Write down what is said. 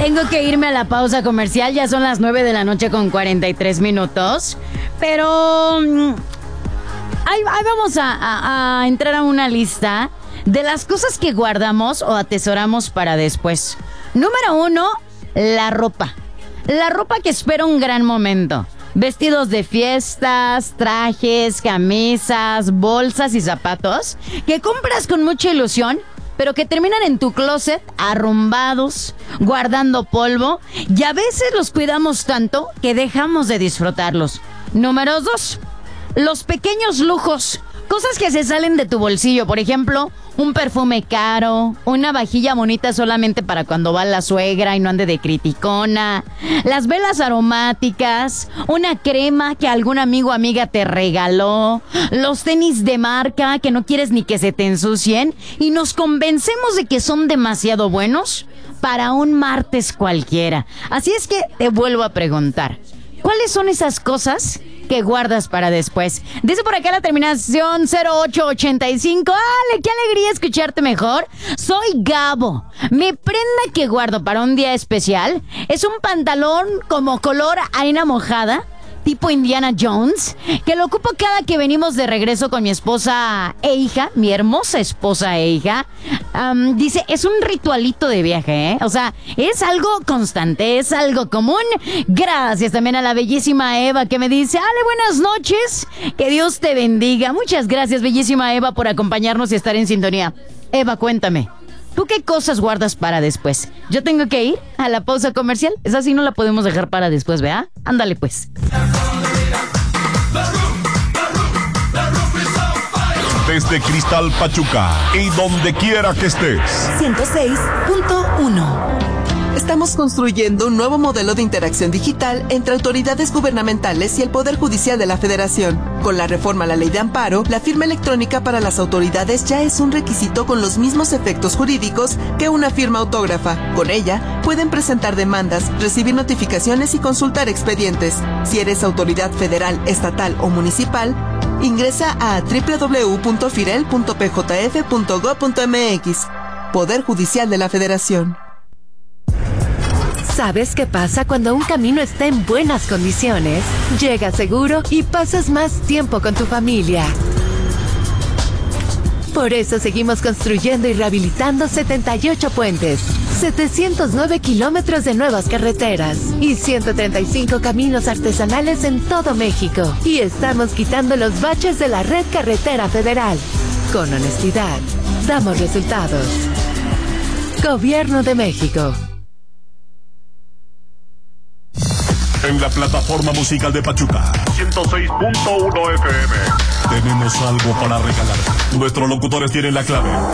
Tengo que irme a la pausa comercial, ya son las 9 de la noche con 43 minutos. Pero ahí vamos a entrar a una lista de las cosas que guardamos o atesoramos para después. Número 1, la ropa. La ropa que espera un gran momento. Vestidos de fiestas, trajes, camisas, bolsas y zapatos que compras con mucha ilusión, pero que terminan en tu closet arrumbados, guardando polvo, y a veces los cuidamos tanto que dejamos de disfrutarlos. Número 2, los pequeños lujos. Cosas que se salen de tu bolsillo, por ejemplo, un perfume caro, una vajilla bonita solamente para cuando va la suegra y no ande de criticona, las velas aromáticas, una crema que algún amigo o amiga te regaló, los tenis de marca que no quieres ni que se te ensucien y nos convencemos de que son demasiado buenos para un martes cualquiera. Así es que te vuelvo a preguntar, ¿cuáles son esas cosas que guardas para después? Dice por acá la terminación 0885. ¡Ale, qué alegría escucharte mejor! Soy Gabo. Mi prenda que guardo para un día especial es un pantalón como color arena mojada, tipo Indiana Jones, que lo ocupo cada que venimos de regreso con mi esposa e hija, mi hermosa esposa e hija. Dice, es un ritualito de viaje, ¿eh? O sea, es algo constante, es algo común. Gracias también a la bellísima Eva que me dice, Ale, buenas noches, que Dios te bendiga. Muchas gracias, bellísima Eva, por acompañarnos y estar en sintonía. Eva, cuéntame, ¿tú qué cosas guardas para después? Yo tengo que ir a la pausa comercial. Esa sí no la podemos dejar para después, ¿verdad? Ándale pues. Desde Cristal Pachuca y donde quiera que estés. 106.1. Estamos construyendo un nuevo modelo de interacción digital entre autoridades gubernamentales y el Poder Judicial de la Federación. Con la reforma a la Ley de Amparo, la firma electrónica para las autoridades ya es un requisito con los mismos efectos jurídicos que una firma autógrafa. Con ella, pueden presentar demandas, recibir notificaciones y consultar expedientes. Si eres autoridad federal, estatal o municipal, ingresa a www.firel.pjf.gov.mx. Poder Judicial de la Federación. ¿Sabes qué pasa cuando un camino está en buenas condiciones? Llegas seguro y pasas más tiempo con tu familia. Por eso seguimos construyendo y rehabilitando 78 puentes, 709 kilómetros de nuevas carreteras y 135 caminos artesanales en todo México. Y estamos quitando los baches de la red carretera federal. Con honestidad, damos resultados. Gobierno de México. En la plataforma musical de Pachuca 106.1 FM tenemos algo para regalar. Nuestros locutores tienen la clave.